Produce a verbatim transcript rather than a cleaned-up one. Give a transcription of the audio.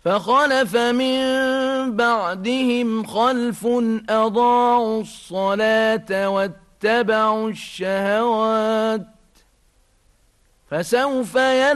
فخلف من بعدهم خلف أضاعوا الصلاة واتبعوا الشهوات فسوف يلقون